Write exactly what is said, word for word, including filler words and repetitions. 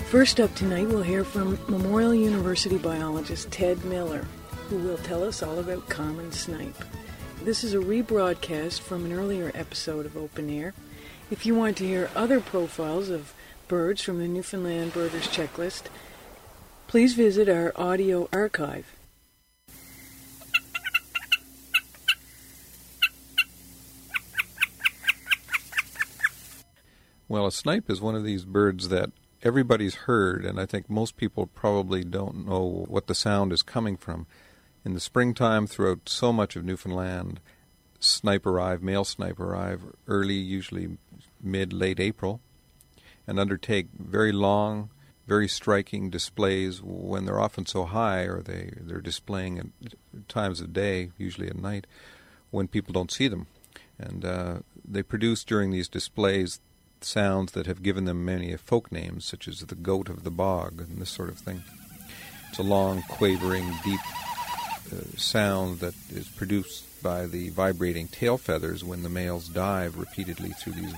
First up tonight, we'll hear from Memorial University biologist Ted Miller, who will tell us all about common snipe. This is a rebroadcast from an earlier episode of Open Air. If you want to hear other profiles of birds from the Newfoundland Birders Checklist, please visit our audio archive. Well, a snipe is one of these birds that everybody's heard, and I think most people probably don't know what the sound is coming from. In the springtime, throughout so much of Newfoundland, snipe arrive, male snipe arrive early, usually mid, late April, and undertake very long, very striking displays when they're often so high, or they, they're displaying at times of day, usually at night, when people don't see them. And uh, they produce during these displays sounds that have given them many folk names, such as the goat of the bog and this sort of thing. It's a long, quavering, deep uh, sound that is produced by the vibrating tail feathers when the males dive repeatedly through these